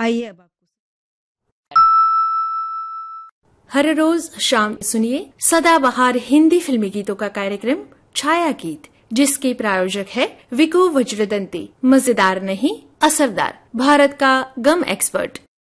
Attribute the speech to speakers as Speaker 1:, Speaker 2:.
Speaker 1: आइए अब
Speaker 2: हर रोज शाम सुनिए सदाबहार हिंदी फिल्मी गीतों का कार्यक्रम छाया गीत, जिसके प्रायोजक है विको वज्रदंती। मजेदार नहीं, असरदार, भारत का गम एक्सपर्ट।